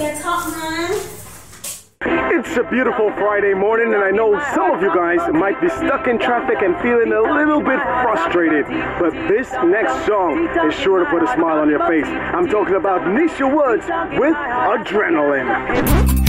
Get top, man. It's a beautiful Friday morning, and I know some of you guys might be stuck in traffic and feeling a little bit frustrated, but this next song is sure to put a smile on your face. I'm talking about Nisha Woods with Adrenaline.